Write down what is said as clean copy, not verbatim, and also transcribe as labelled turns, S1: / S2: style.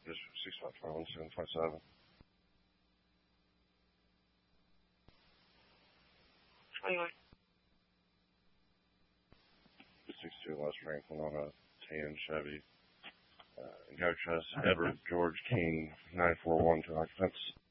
S1: Just 651 727.
S2: 21.
S1: 62 West Franklin on a tan Chevy. Go Trust Edward George King 941 to occupants.